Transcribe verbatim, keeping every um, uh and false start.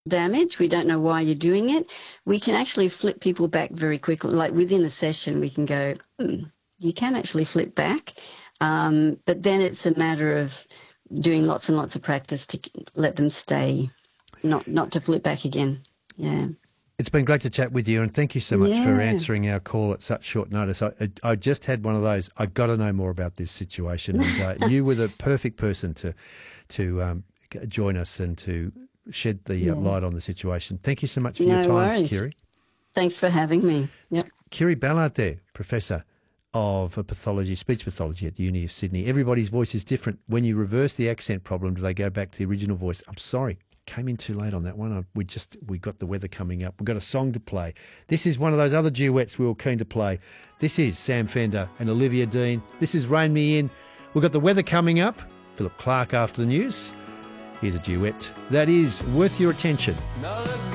damage. We don't know why you're doing it. We can actually flip people back very quickly. Like within a session, we can go, hmm, you can actually flip back. Um, but then it's a matter of doing lots and lots of practice to let them stay, not not to flip back again. Yeah. It's been great to chat with you, and thank you so much Yeah. for answering our call at such short notice. I, I just had one of those, I've got to know more about this situation, and uh, you were the perfect person to to um, join us and to shed the Yeah. uh, light on the situation. Thank you so much for No your time, worries. Kiri. Thanks for having me. Yep. Kiri Ballard there, Professor of pathology, speech pathology at the Uni of Sydney. Everybody's voice is different. When you reverse the accent problem, do they go back to the original voice? I'm sorry, came in too late on that one. We just we got the weather coming up. We've got a song to play. This is one of those other duets we were keen to play. This is Sam Fender and Olivia Dean. This is Rain Me In. We've got the weather coming up. Philip Clark after the news. Here's a duet that is worth your attention.